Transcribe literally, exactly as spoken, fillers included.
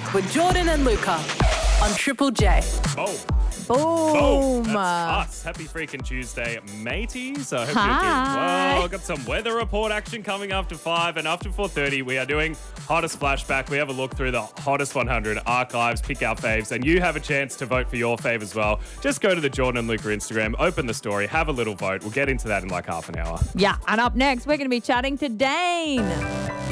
with Jordan and Luca on Triple J. Boom. Boom. Boom. That's us. Happy freaking Tuesday, mateys. I hope Hi. you're doing well. Got some weather report action coming after five, and after four thirty, we are doing Hottest Flashback. We have a look through the Hottest one hundred archives, pick our faves, and you have a chance to vote for your fave as well. Just go to the Jordan and Luca Instagram, open the story, have a little vote. We'll get into that in like half an hour. Yeah, and up next, we're going to be chatting to Dane.